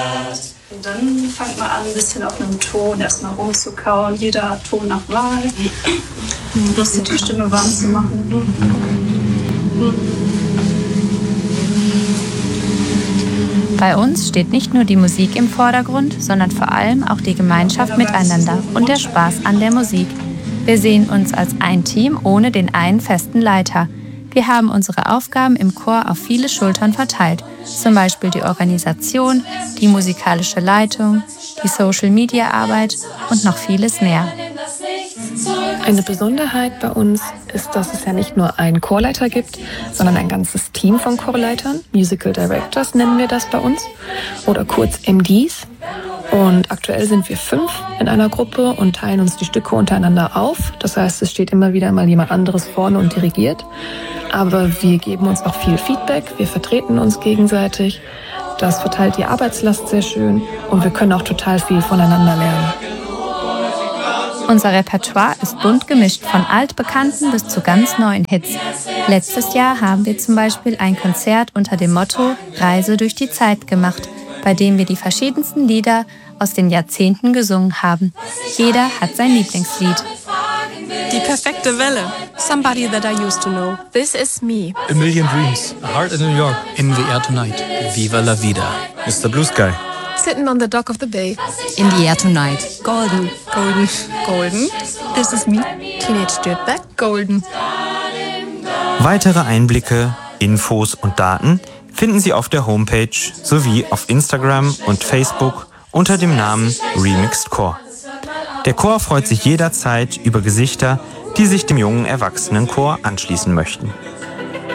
Und dann fangt man an, ein bisschen auf einem Ton erstmal rumzukauen. Jeder Ton nach Wahl. Um die Stimme warm zu machen. Bei uns steht nicht nur die Musik im Vordergrund, sondern vor allem auch die Gemeinschaft miteinander und der Spaß an der Musik. Wir sehen uns als ein Team ohne den einen festen Leiter. Wir haben unsere Aufgaben im Chor auf viele Schultern verteilt, zum Beispiel die Organisation, die musikalische Leitung, die Social-Media-Arbeit und noch vieles mehr. Eine Besonderheit bei uns ist, dass es ja nicht nur einen Chorleiter gibt, sondern ein ganzes Team von Chorleitern. Musical Directors nennen wir das bei uns oder kurz MDs. Und aktuell sind wir 5 in einer Gruppe und teilen uns die Stücke untereinander auf. Das heißt, es steht immer wieder mal jemand anderes vorne und dirigiert. Aber wir geben uns auch viel Feedback, wir vertreten uns gegenseitig. Das verteilt die Arbeitslast sehr schön und wir können auch total viel voneinander lernen. Unser Repertoire ist bunt gemischt, von altbekannten bis zu ganz neuen Hits. Letztes Jahr haben wir zum Beispiel ein Konzert unter dem Motto Reise durch die Zeit gemacht, bei dem wir die verschiedensten Lieder aus den Jahrzehnten gesungen haben. Jeder hat sein Lieblingslied. Die perfekte Welle. Somebody that I used to know. This is me. A Million Dreams. A Heart in New York. In the Air Tonight. Viva la Vida. Mr. Blue Sky. Sitting on the dock of the bay. In the Air Tonight. Golden. Golden. Golden. This is me. Teenage Dirtbag. Golden. Weitere Einblicke, Infos und Daten finden Sie auf der Homepage sowie auf Instagram und Facebook unter dem Namen Remixed Chor. Der Chor freut sich jederzeit über Gesichter, die sich dem jungen Erwachsenenchor anschließen möchten.